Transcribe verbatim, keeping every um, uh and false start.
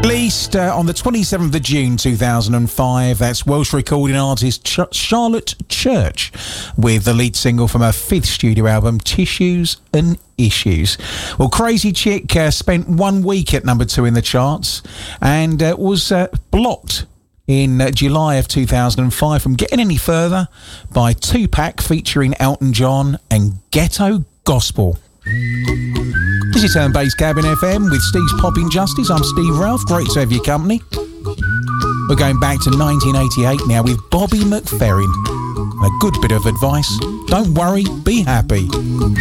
Released uh, on the twenty-seventh of June two thousand five, that's Welsh recording artist Ch- Charlotte Church with the lead single from her fifth studio album, Tissues and Issues. Well, Crazy Chick uh, spent one week at number two in the charts and uh, was uh, blocked in uh, July of two thousand five from getting any further by Tupac featuring Elton John and Ghetto Gospel. This is Turn Bass Cabin F M with Steve's Popping Justice. I'm Steve Ralph. Great to have your company. We're going back to nineteen eighty-eight now with Bobby McFerrin. A good bit of advice. Don't worry, be happy.